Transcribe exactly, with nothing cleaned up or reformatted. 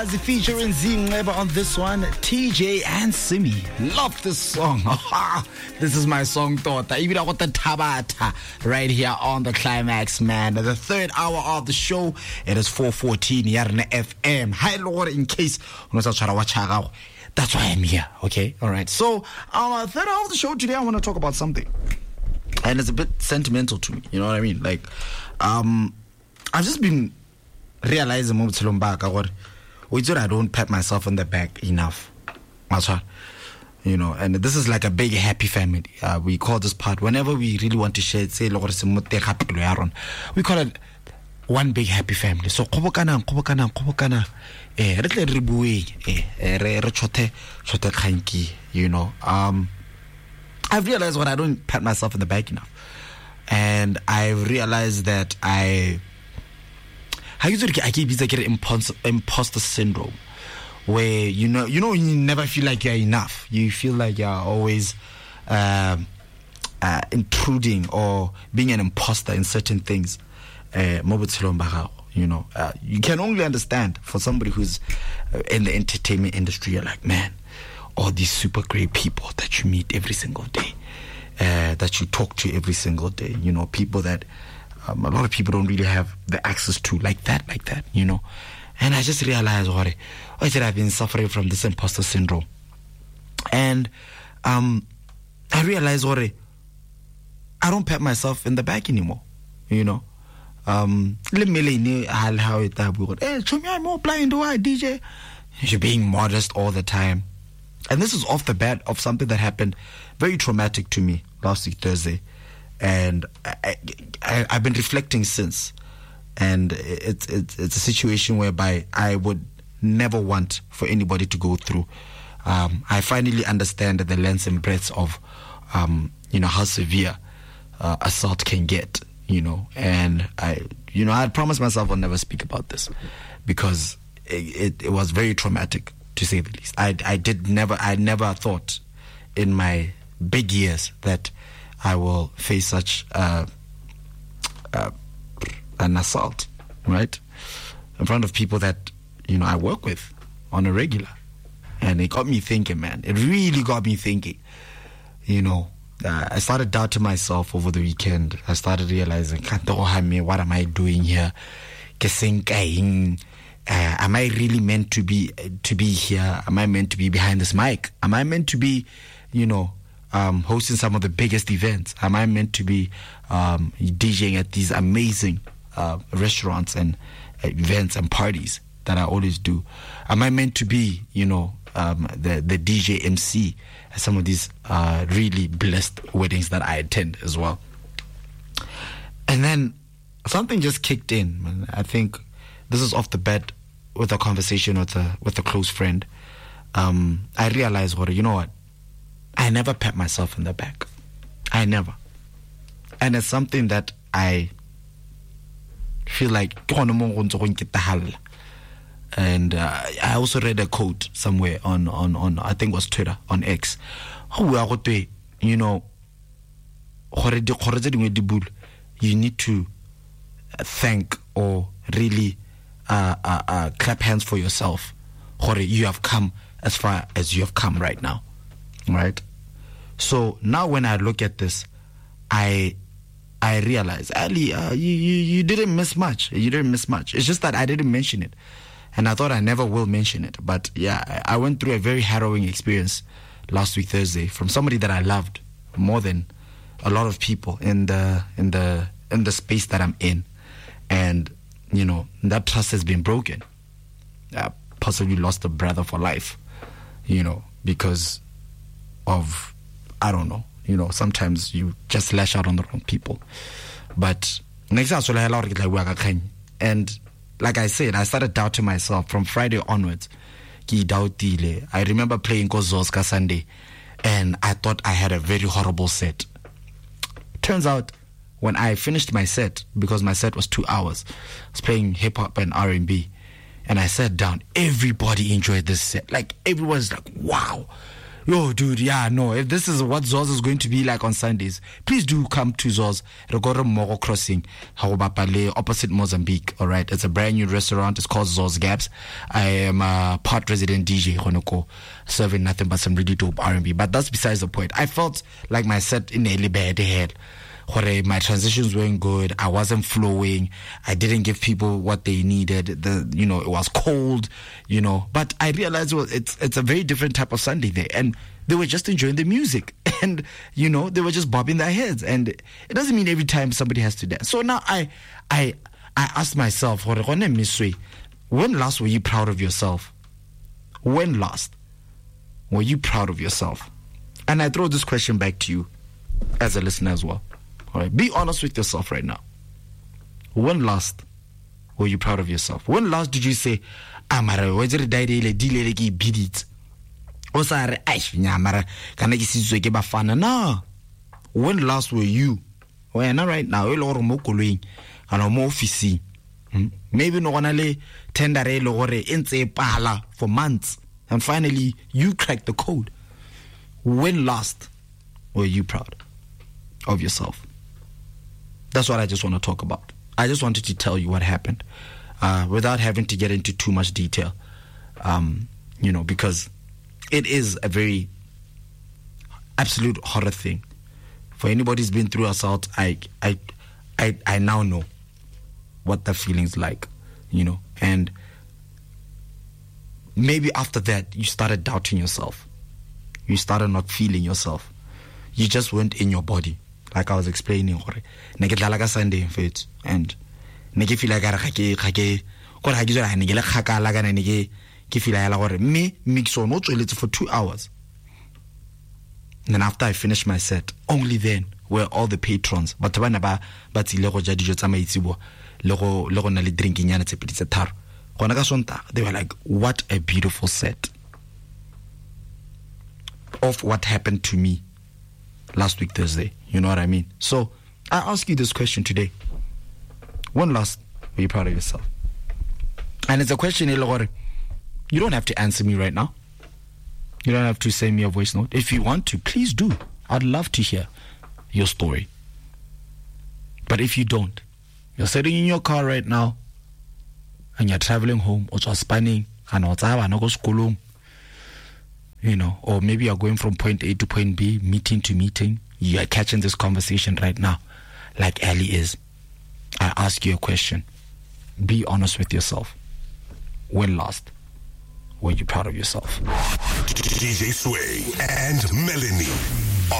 Featuring Zingeba on this one, T J and Simi. Love this song. This is my song, Tota. Even I got the Tabata right here on the climax, man. The third hour of the show. It is four fourteen Yarna F M. Hi, Lord, in case that's why I'm here. Okay, all right. So, um, third hour of the show today, I want to talk about something, and it's a bit sentimental to me. You know what I mean? Like, um, I've just been realizing more. I don't pat myself on the back enough. You know, and this is like a big happy family. Uh, we call this part, whenever we really want to share, say, we call it one big happy family. So, kobokana, kobokana, kobokana, eh, retle ribuwe, eh, re re chote, chote khanki, you know. Um, I've realized when I don't pat myself in the back enough, and I've realized that I. I usually I keep getting imposter, imposter syndrome, where you know you know you never feel like you're enough. You feel like you're always uh, uh, intruding or being an imposter in certain things. Uh, you know, uh, you can only understand for somebody who's in the entertainment industry. You're like, man, all these super great people that you meet every single day, uh, that you talk to every single day. You know, people that. Um, a lot of people don't really have the access to like that, like that, you know. And I just realized, what I said, I've been suffering from this imposter syndrome. And um, I realized, what I don't pat myself in the back anymore, you know. Um, let me how it hey, show me I'm more blind, do I, D J? You're being modest all the time. And this is off the bat of something that happened very traumatic to me last week, Thursday. And I, I, I've been reflecting since, and it's it's it's a situation whereby I would never want for anybody to go through. Um, I finally understand the length and breadth of, um, you know, how severe uh, assault can get. You know, and I, you know, I had promised myself I'll never speak about this because it, it, it was very traumatic, to say the least. I I did never I never thought in my big years that I will face such uh, uh, an assault, right, in front of people that, you know, I work with on a regular. And it got me thinking, man. It really got me thinking. You know, uh, I started doubting myself over the weekend. I started realizing, what am I doing here? Uh, am I really meant to be to be here? Am I meant to be behind this mic? Am I meant to be, you know, Um, hosting some of the biggest events? Am I meant to be um, DJing at these amazing uh, restaurants and uh, events and parties that I always do? Am I meant to be, you know, um, the the D J M C at some of these uh, really blessed weddings that I attend as well? And then something just kicked in, man. I think this is off the bat with a conversation with a with a close friend. Um, I realized, what you know what. I never pat myself in the back. I never. And it's something that I feel like, and uh, I also read a quote somewhere on, on, on I think it was Twitter, on X. You know, you need to thank or really uh, uh, uh, clap hands for yourself. You have come as far as you have come right now. Right? So now when I look at this, I I realize, Ali, uh, you, you, you didn't miss much. You didn't miss much. It's just that I didn't mention it. And I thought I never will mention it. But yeah, I went through a very harrowing experience last week, Thursday, from somebody that I loved more than a lot of people in the in the in the space that I'm in. And, you know, that trust has been broken. I possibly lost a brother for life, you know, because of, I don't know, you know, sometimes you just lash out on the wrong people. But next and like I said, I started doubting myself from Friday onwards. I remember playing Kozolska Sunday, and I thought I had a very horrible set. Turns out, when I finished my set, because my set was two hours, I was playing hip hop and R and B, and I sat down. Everybody enjoyed this set. Like, everyone's like, wow. yo, dude, yeah, no, if this is what Zoz is going to be like on Sundays, please do come to Zoz. Regoro Mogo Crossing, Hawabapale, opposite Mozambique, all right? It's a brand new restaurant. It's called Zoz Gaps. I am a part resident D J, Honoko, serving nothing but some really dope R and B. But that's besides the point. I felt like my set in a bad head. My transitions weren't good. I wasn't flowing. I didn't give people what they needed. The you know it was cold, you know. But I realized well, it's it's a very different type of Sunday there, and they were just enjoying the music, and you know they were just bobbing their heads. And it doesn't mean every time somebody has to dance. So now I I I asked myself, when last were you proud of yourself? When last were you proud of yourself? And I throw this question back to you as a listener as well. All right, be honest with yourself right now. When last were you proud of yourself? When last did you say, "Amara, whether die le dile ke bidit." O sa re, "Ai, nya mara, kana ke sitswe ke bafana." No. When last were you? Well, not right now. E le gore mo kolweng, kana mo office. Maybe no gona le tender e le gore e ntse e pala for months, and finally you cracked the code. When last were you proud of yourself? That's what I just want to talk about. I just wanted to tell you what happened uh, without having to get into too much detail, um, you know, because it is a very absolute horror thing. For anybody who's been through assault, I, I, I, I now know what the feeling's like, you know, and maybe after that you started doubting yourself. You started not feeling yourself. You just weren't in your body. Like I was explaining, Sunday and neke feel like I kake gore ha ke tswa ne ke le khakala kana ne ke ke feel like gore me mix on not really for two hours. And then after I finished my set, only then were all the patrons but bana ba ba tsile go ja dijo tsa maitsibo le go le go na le drinking yana tse pedi tse tharo gona ka sonta. They were like, what a beautiful set of what happened to me last week Thursday. You know what I mean? So I ask you this question today. When last were you proud of yourself? And it's a question you don't have to answer me right now. You don't have to send me a voice note. If you want to, please do. I'd love to hear your story. But if you don't, you're sitting in your car right now and you're traveling home or just spanning and you know, or maybe you're going from point A to point B, meeting to meeting. You are catching this conversation right now, like Ali is. I ask you a question. Be honest with yourself. When last were you proud of yourself? D J Sway and Melanie.